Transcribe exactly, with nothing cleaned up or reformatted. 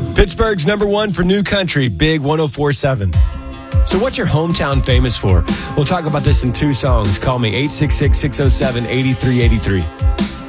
Pittsburgh's number one for new country, Big one oh four point seven. So what's your hometown famous for? We'll talk about this in two songs. Call me eight six six, six oh seven, eight three eight three.